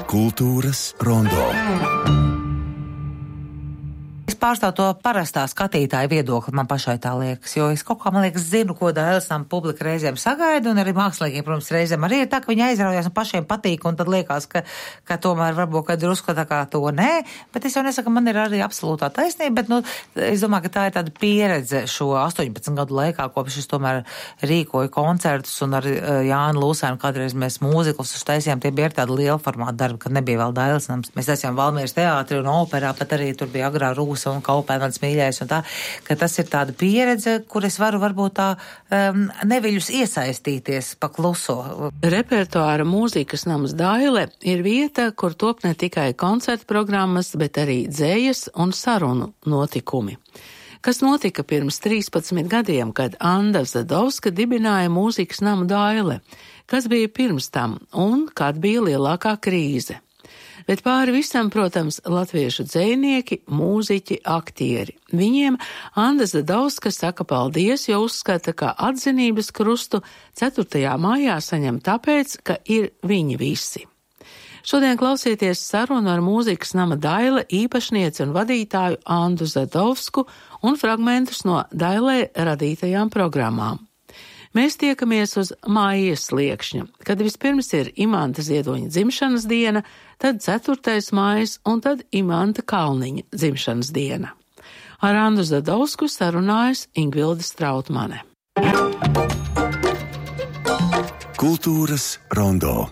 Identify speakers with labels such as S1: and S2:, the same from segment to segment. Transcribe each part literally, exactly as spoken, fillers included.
S1: Kultūras rondo.
S2: Es pārstāvu to parastā skatītāja viedokli, man pašai tā liekas, jo es kaut kā, man liekas, zinu, ko Dailes nama publika reizēm sagaida, un arī māksliniekiem, protams, reizēm arī ir tā, ka viņi aizraujās un pašiem patīk, un tad liekas, ka, ka tomēr varbūt, ka drusku tā kā to nē, bet es jau nesaku, man ir arī absolūtā taisnība, bet, nu, es domāju, ka tā ir tāda pieredze šo astoņpadsmit gadu laikā, kopš es tomēr rīkoju koncertus, un ar Jānu Lūsēnu kādreiz mēs mūziklus uztaisījām, tie bija tādi liela formāta darbi, kad nebija vēl Dailes nams. Mēs taisījām Valmieras teātri un operā, pat arī tur bija agrā Rūsa un Kaupēns mīļais, un tā, ka tas ir tāda pieredze, kur es varu varbūt tā um, neviļus iesaistīties pa kluso.
S3: Repertuāra mūzikas nams Daile ir vieta, kur top ne tikai koncertu programmas, bet arī dzējas un sarunu notikumi. Kas notika pirms trīspadsmit gadiem, kad Anda Zadovska dibināja mūzikas namu Daile? Kas bija pirms tam un kad bija lielākā krīze? Bet pāri visam, protams, latviešu dzejnieki, mūziķi, aktieri. Viņiem Anda Zadovska saka paldies, jo uzskata, ka atzinības krustu ceturtajā mājā saņem tāpēc, ka ir viņi visi. Šodien klausieties sarunu ar mūzikas nama Daile īpašnieci un vadītāju Andu Zadovsku un fragmentus no Dailē radītajām programmām. Mēs tiekamies uz mājas sliekšņa, kad vispirms ir Imanta Ziedoņa dzimšanas diena, tad ceturtais mājas un tad Imanta Kalniņa dzimšanas diena. Ar Andu Zadovsku sarunājas Ingvilde Strautmane.
S1: Kultūras rondo.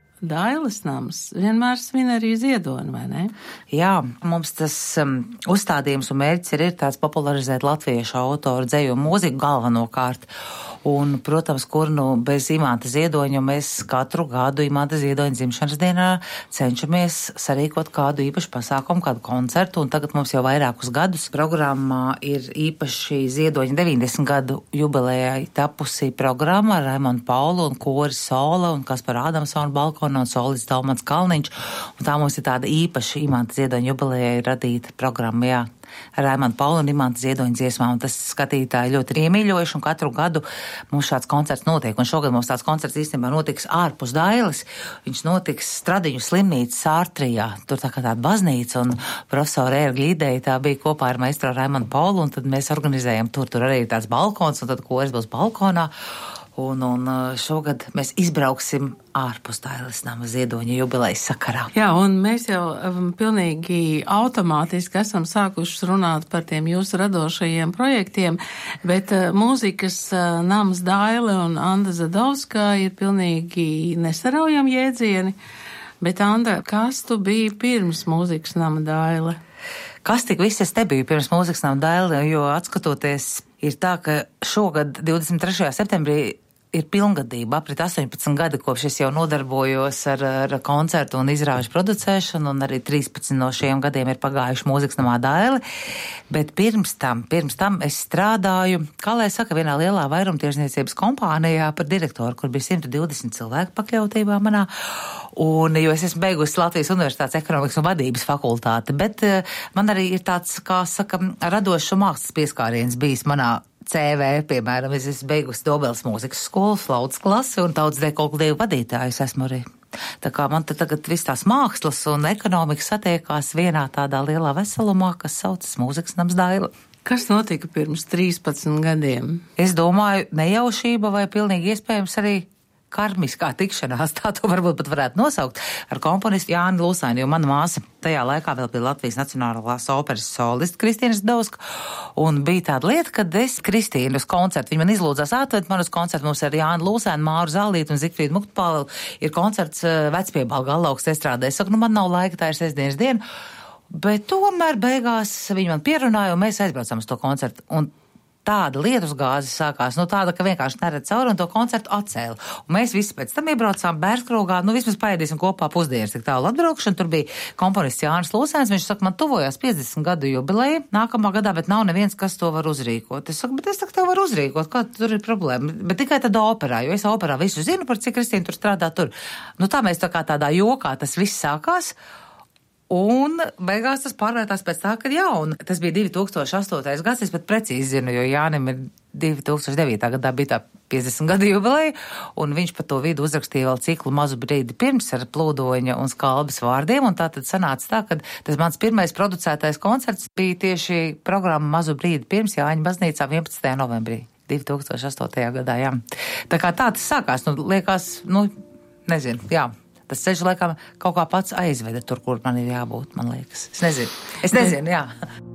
S3: Dailes nams vienmēr svin arī Ziedoni, vai ne?
S2: Jā, mums tas um, uzstādījums un mērķis ir, ir tāds popularizēt latviešu autoru dzeju un mūziku galvenokārt. Un, protams, kur nu bez Imanta Ziedoņa mēs katru gadu Imanta Ziedoņa dzimšanas dienā cenšamies sarīkot kādu īpašu pasākumu, kādu koncertu, un tagad mums jau vairākus gadus programmā ir īpaši Ziedoņa deviņdesmit gadu jubilejai tapusi programma ar Raimondu Paulu un kori Sola un Kasparu Ādamsonu balkonu un solists Dalmans Kalniņš, un tā mums ir tāda īpaša Imanta Ziedoņa jubilejai radīta programma, jā. Ar Raimondu Paulu un Imanta Ziedoņa dziesmām, un tas skatītāji ļoti ir iemīļojuši, un katru gadu mums šāds koncerts notiek, un šogad mums tāds koncerts īstenībā notiks ārpus Dailes, viņš notiks Stradiņu slimnīcas Ārtrijā, tur tā kā tāda baznīca, un profesora Ēra Glīdēja tā bija kopā ar maistro Raimondu Paulu, un tad mēs organizējam tur, tur arī ir tāds balkons, un tad koris būs balkonā. Un, un šogad mēs izbrauksim ārpus Dailes nama Ziedoņa jubilejas sakarā.
S3: Jā, un mēs jau um, pilnīgi automātiski esam sākuši runāt par tiem jūsu radošajiem projektiem, bet uh, mūzikas uh, nams Daile un Anda Zadovska ir pilnīgi nesaraujami jēdzieni. Bet, Anda, kas tu biji pirms mūzikas nama Daile?
S2: Kas tik viss es te biju pirms mūzikas nama Daile, jo atskatoties ir tā, ka šogad divdesmit trešajā septembrī ir pilngadība, aprit astoņpadsmit gadi, kopš es jau nodarbojos ar, ar koncertu un izrāžu producēšanu, un arī trīspadsmit no šiem gadiem ir pagājuši mūzikas namā Daile, bet pirms tam, pirms tam es strādāju, kā lai saka, vienā lielā vairumtirdzniecības kompānijā par direktoru, kur bija simt divdesmit cilvēku pakļautībā manā, un, jo es esmu beigusi Latvijas Universitātes ekonomikas un vadības fakultāti, bet man arī ir tāds, kā saka, radošs un mākslas pieskāriens bijis manā C V, piemēram, es esmu beigusi Dobels mūzikas skolu, flautas klasi un tautas deju kolektīvu vadītājus esmu arī. Tā kā man te tagad viss tās mākslas un ekonomika satiekās vienā tādā lielā veselumā, kas saucas mūzikas nams Daile.
S3: Kas notika pirms trīspadsmit gadiem?
S2: Es domāju, nejaušība vai pilnīgi iespējams arī karmiskā tikšanās, tā to varbūt pat varētu nosaukt, ar komponistu Jāni Lūsēnu, jo mana māsa tajā laikā vēl bija Latvijas Nacionālās operas solista Kristīna Zadovska, un bija tāda lieta, kad es Kristīnu uz koncertu, viņa man izlūdzās atved man uz koncertu, mums ar Jāni Lūsēnu, Māru Zālītu un Zigfrīdu Muktpālu ir koncerts Vecpiebalga Allaugsts estrādē. Es saku, nu man nav laika, tā ir sestdienas diena, bet tomēr beigās viņi man pierunāja un mēs aizbraucam uz to koncertu. Un tāda lietus gāze sākās, nu tāda, ka vienkārši neredz cauri un to koncertu atcēla. Un mēs visi pēc tam iebraucām Bērskrogā, nu vismaz paēdīsim kopā pusdienas, tik tālu atbraukšanu, tur bija komponists Jānis Lūsēns, viņš saka, man tuvojās piecdesmit gadu jubileja nākamā gadā, bet nav neviens, kas to var uzrīkot. Es saku, bet es tak tev varu uzrīkot, kā tur ir problēma, bet tikai tad operā, jo es operā visu zinu, par cik Kristīna tur strādā tur. Nu tā mēs tā kā tādā jokā tas viss sākās. Un beigās tas pārvērtās pēc tā, ka jā, un tas bija divi tūkstoši astotais gads, es pat precīzi zinu, jo Jānim ir divi tūkstoši devītā gadā bija tā piecdesmit gadu jubileja, un viņš pa to vidu uzrakstīja vēl ciklu Mazu brīdi pirms ar Plūdoņa un Skalbes vārdiem, un tā tad sanāca tā, ka tas mans pirmais producētais koncerts bija tieši programma Mazu brīdi pirms Jāņa baznīcā vienpadsmitajā novembrī divi tūkstoši astotajā gadā, jā. Tā kā tā tas sākās, nu, liekas, nu, nezinu, jā. Tas ceļš, laikam, kaut kā pats aizveda tur, kur man ir jābūt, man liekas. Es nezinu. Es nezinu, jā.